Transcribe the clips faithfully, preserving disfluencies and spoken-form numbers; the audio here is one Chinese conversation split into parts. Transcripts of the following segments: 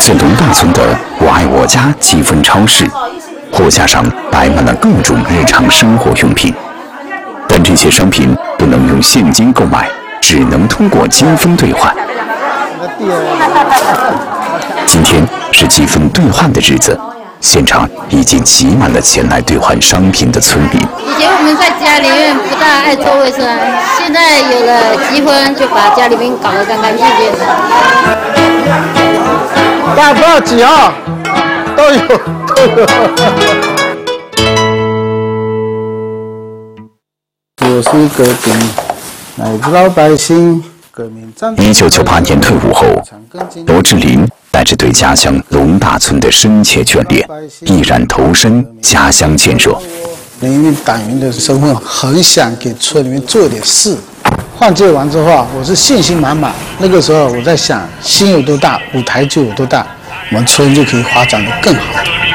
这龙大村的“我爱我家”积分超市，货架上摆满了各种日常生活用品，但这些商品不能用现金购买，只能通过积分兑换。今天是积分兑换的日子，现场已经挤满了前来兑换商品的村民。 以前我们在家里面不大爱做卫生，现在有了积分，就把家里面搞得干干净净的。 大家不要挤啊，都有都有。我是一个给乃至老百姓革命战。 一九九八年退伍后，罗志林带着对家乡龙大村的深切眷恋，毅然投身家乡建设。 因为党员的身份，很想给村里面做点事。换届完之后啊，我是信心满满。那个时候我在想，心有多大，舞台就有多大，我们村就可以发展得更好。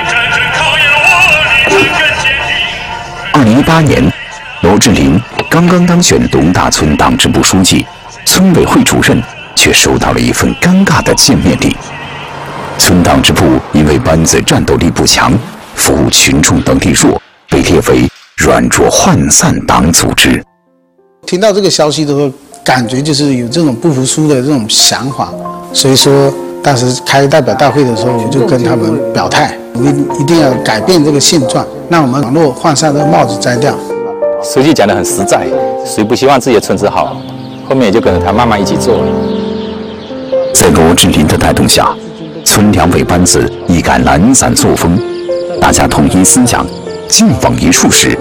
二零一八年，罗志林刚刚当选龙大村党支部书记、村委会主任，却收到了一份尴尬的见面礼。村党支部因为班子战斗力不强，服务群众能力弱，被列为软弱涣散党组织。 听到这个消息的时候，感觉就是有这种不服输的这种想法，所以说当时开代表大会的时候，我就跟他们表态，我们一定要改变这个现状，让我们网络涣散的帽子摘掉。 书记讲得很实在，谁不希望自己的村子好？后面也就跟着他慢慢一起做了。 在罗志林的带动下，村两委班子一改懒散作风，大家统一思想，劲往一处使。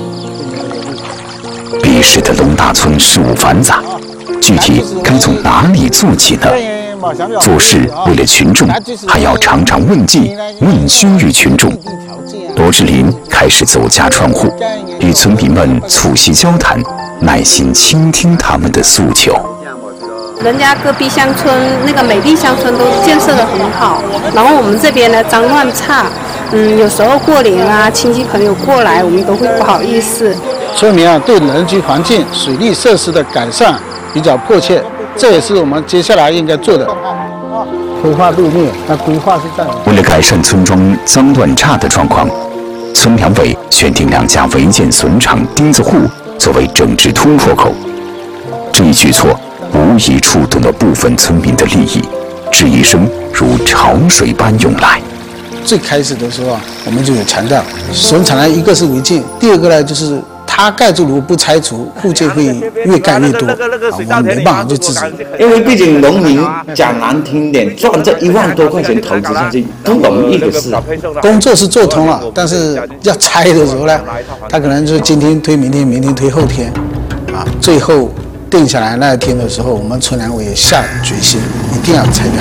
彼时的龙大村事务繁杂，具体该从哪里做起呢？做事为了群众，还要常常问计，问心于群众。罗志林开始走家串户，与村民们促膝交谈，耐心倾听他们的诉求。 人家隔壁乡村那个美丽乡村都建设得很好，然后我们这边呢脏乱差，嗯，有时候过年啊，亲戚朋友过来，我们都会不好意思。 村民啊，对人居环境、水利设施的改善比较迫切，这也是我们接下来应该做的。规划路面，那规划是在。 为了改善村庄脏乱差的状况，村两委选定两家违建损厂钉子户作为整治突破口。这一举措无疑触动了部分村民的利益，质疑声如潮水般涌来。 最开始的时候啊，我们就有强调，损厂呢，一个是违建，第二个呢就是它盖住如果不拆除，户建会越盖越多，啊，我们没办法去制止。 因为毕竟农民讲难听点，赚这一万多块钱投资下去不容易的事。 工作是做通了，但是要拆的时候呢，他可能就是今天推明天，明天推后天，啊，最后定下来那一天的时候，我们村两委也下决心，一定要拆掉。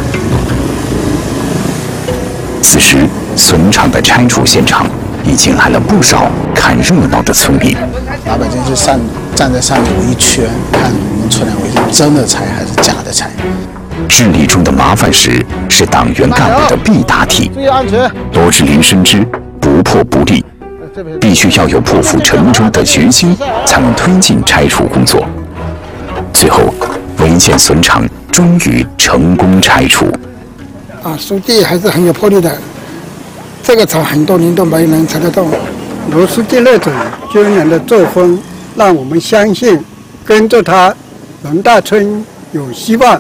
此时，损厂的拆除现场已经来了不少看热闹的村民。 老百姓就站站在上面围一圈，看我们村两委是真的拆还是假的拆。 治理中的麻烦事是党员干部的必答题。 注意安全。 罗志林深知不破不立，必须要有破釜沉舟的决心，才能推进拆除工作。最后，违建损厂终于成功拆除。 啊，书记还是很有魄力的，这个厂很多年都没人拆得动。罗书记那种军人的作风，让我们相信跟着他，龙大村有希望。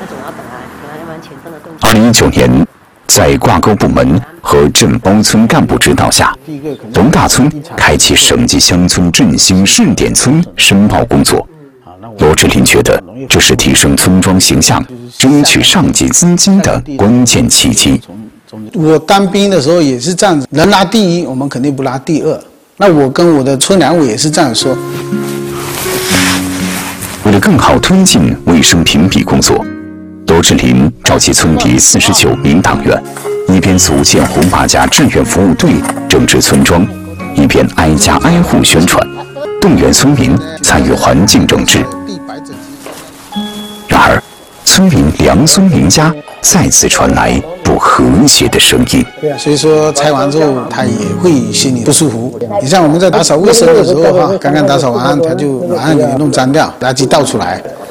二零一九年，在挂钩部门和镇包村干部指导下，龙大村开启省级乡村振兴试点村申报工作。罗志林觉得这是提升村庄形象、争取上级资金的关键契机。 我当兵的时候也是这样子，能拉第一，我们肯定不拉第二。那我跟我的村两委也是这样说。 为了更好推进卫生评比工作，罗志林召集村里四十九名党员，一边组建红马甲志愿服务队整治村庄，一边挨家挨户宣传，动员村民参与环境整治。然而，村民梁孙林家再次传来不和谐的声音。 所以说拆完之后，他也会心里不舒服。你像我们在打扫卫生的时候哈，刚刚打扫完，他就马上给你弄脏掉，垃圾倒出来，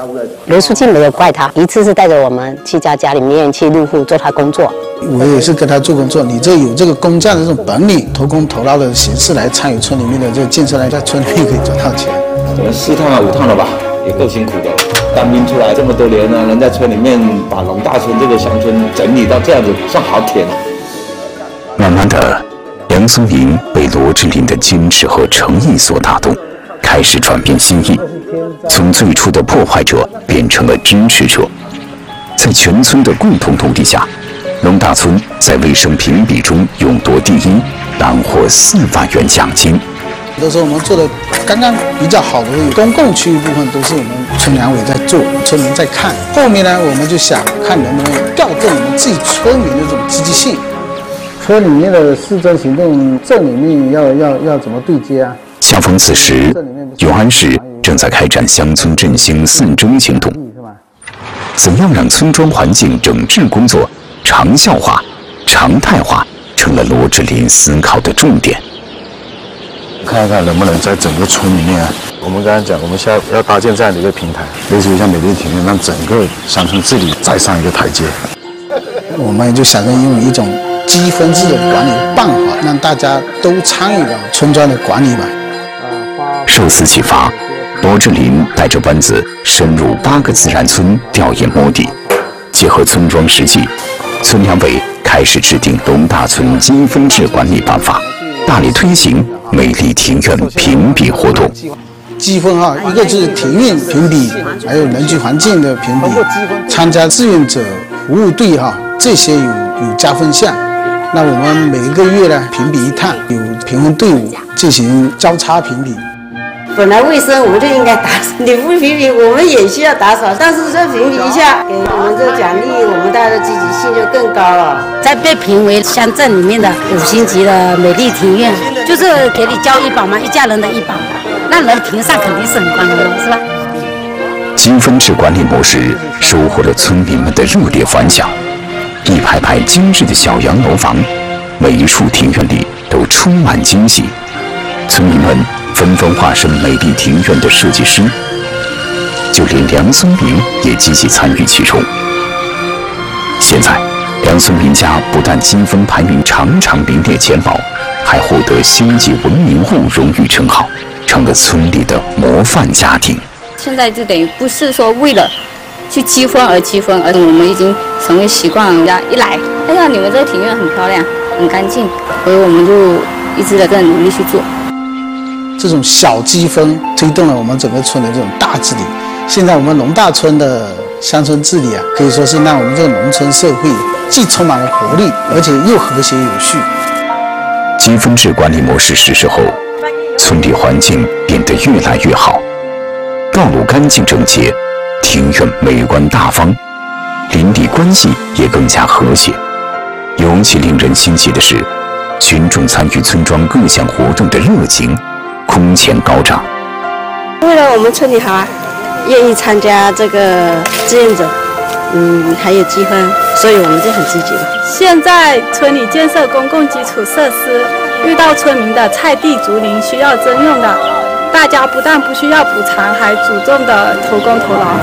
罗书记没有怪他，一次是带着我们去家家里面去入户做他工作。 我也是跟他做工作，你这有这个工匠的这种本领，投工投劳的形式来参与村里面的这个建设来在村里面可以赚到钱。 可能四趟啊五趟了吧，也够辛苦的。当兵出来这么多年呢，能在村里面把龙大村这个乡村整理到这样子，算好舔了。 慢慢的，梁松林被罗志林的坚持和诚意所打动，开始转变心意，从最初的破坏者变成了支持者。在全村的共同努力下，龙大村在卫生评比中勇夺第一，揽获四万元奖金。 有的时候我们做的刚刚比较好的公共区域部分，都是我们村两委在做，村民在看。后面呢，我们就想看能不能调动我们自己村民的这种积极性。村里面的市政行动，镇里面要要要怎么对接啊？ 恰逢此时，永安市正在开展乡村振兴四征行动。怎样让村庄环境整治工作长效化、常态化，成了罗志林思考的重点。 看一看能不能在整个村里面啊，我们刚才讲，我们现在要搭建这样的一个平台，类似于像美丽庭院，让整个乡村治理再上一个台阶。 我们就想着用一种积分制的管理办法，让大家都参与到村庄的管理吧。 受此启发，罗志林带着班子深入八个自然村调研摸底，结合村庄实际，村两委开始制定龙大村积分制管理办法，大力推行美丽庭院评比活动。 积分哈，一个就是庭院评比，还有人居环境的评比，参加志愿者服务队哈，这些有有加分项。那我们每一个月呢评比一趟，有评分队伍进行交叉评比。 本来卫生我们就应该打扫，你不评比我们也需要打扫，但是这评比一下，给我们这奖励，我们大家的积极性就更高了。 再被评为乡镇里面的五星级的美丽庭院，就是给你交医保嘛，一家人的医保，那人评上肯定是很光荣的，是吧？ 积分制管理模式收获了村民们的热烈反响，一排排精致的小洋楼房，每一处庭院里都充满惊喜，村民们纷纷化身美丽庭院的设计师，就连梁松林也积极参与其中。现在，梁松林家不但积分排名常常名列前茅，还获得星级文明户荣誉称号，成了村里的模范家庭。 现在就等于不是说为了去积分而积分，而我们已经成为习惯了。人家一来，哎呀，你们这个庭院很漂亮，很干净，所以我们就一直在这努力去做。 这种小积分推动了我们整个村的这种大治理。现在我们龙大村的乡村治理啊，可以说是让我们这个农村社会既充满了活力，而且又和谐有序。 积分制管理模式实施后，村里环境变得越来越好，道路干净整洁，庭院美观大方，邻里关系也更加和谐。尤其令人欣喜的是，群众参与村庄各项活动的热情空前高涨。 为了我们村里好啊，愿意参加这个志愿者，嗯，还有积分，所以我们就很积极了。现在村里建设公共基础设施，遇到村民的菜地竹林需要征用的，大家不但不需要补偿，还主动的投工投劳。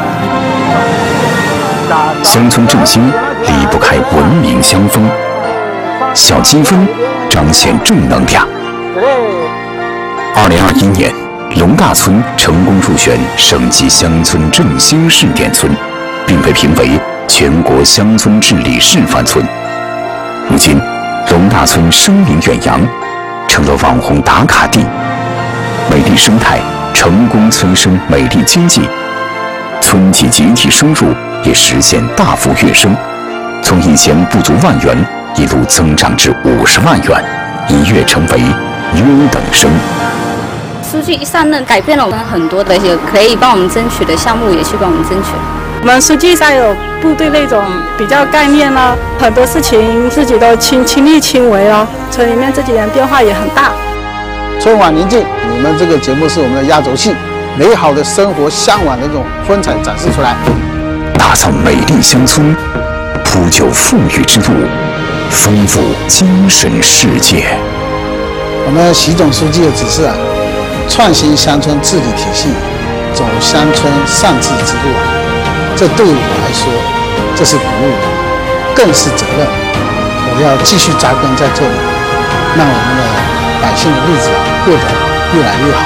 乡村振兴离不开文明乡风，小积分彰显正能量。二零二一年，龙大村成功入选省级乡村振兴试点村，并被评为全国乡村治理示范村。如今，龙大村声名远扬，成了网红打卡地，美丽生态成功催生美丽经济，村级集体收入也实现大幅跃升，从以前不足万元一路增长至五十万元，一跃成为优等生。 书记一上任，改变了我们很多的，也可以帮我们争取的项目，也去帮我们争取。 我们书记上有部队那种比较概念了，很多事情自己都亲亲力亲为了，村里面这几年变化也很大。 春晚临近，你们这个节目是我们的压轴戏，美好的生活向往的这种风采展示出来， 打造美丽乡村，铺就富裕之路，丰富精神世界。 我们习总书记的指示啊，创新乡村治理体系，走乡村善治之路啊。 这对我来说，这是鼓舞，更是责任。我要继续扎根在这里，让我们的百姓的日子过得越来越好。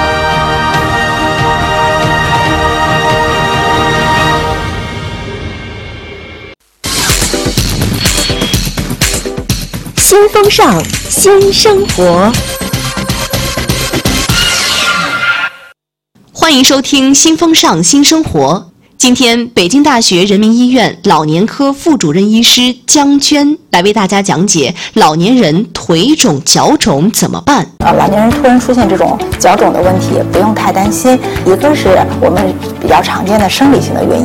新风尚，新生活。 欢迎收听《新风尚新生活》。今天，北京大学人民医院老年科副主任医师江娟来为大家讲解老年人腿肿、脚肿怎么办。 呃，老年人突然出现这种脚肿的问题，不用太担心。一个是我们比较常见的生理性的原因。